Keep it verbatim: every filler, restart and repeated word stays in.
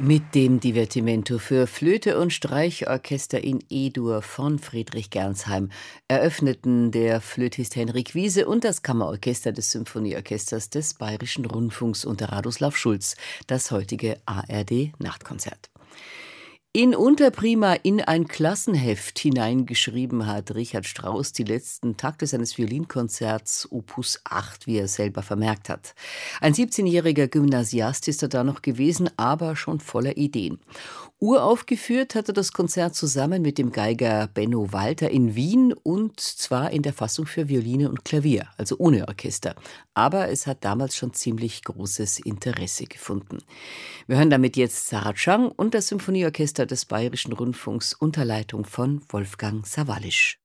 Mit dem Divertimento für Flöte und Streichorchester in E-Dur von Friedrich Gernsheim eröffneten der Flötist Henrik Wiese und das Kammerorchester des Symphonieorchesters des Bayerischen Rundfunks unter Radoslav Schulz das heutige A R D-Nachtkonzert. In Unterprima in ein Klassenheft hineingeschrieben hat Richard Strauss die letzten Takte seines Violinkonzerts Opus acht, wie er selber vermerkt hat. Ein siebzehnjähriger Gymnasiast ist er da noch gewesen, aber schon voller Ideen. Uraufgeführt hat er das Konzert zusammen mit dem Geiger Benno Walter in Wien und zwar in der Fassung für Violine und Klavier, also ohne Orchester. Aber es hat damals schon ziemlich großes Interesse gefunden. Wir hören damit jetzt Sarah Chang und das Symphonieorchester des Bayerischen Rundfunks unter Leitung von Wolfgang Sawallisch.